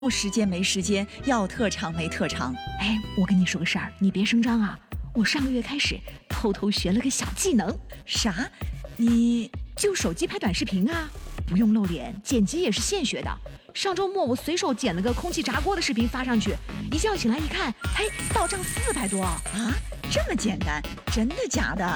时间没时间，要特长没特长。 哎，我跟你说个事儿，你别声张啊！我上个月开始偷偷学了个小技能。 啥？你就手机拍短视频啊，不用露脸，剪辑也是现学的。上周末我随手剪了个空气炸锅的视频发上去，一觉醒来一看，嘿，到账400多啊，这么简单？真的假的？